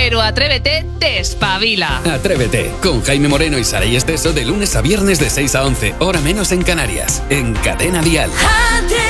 Pero Atrévete te espabila. Atrévete, con Jaime Moreno y Saray Esteso de lunes a viernes de 6 a 11, hora menos en Canarias, en Cadena Dial. Atrévete.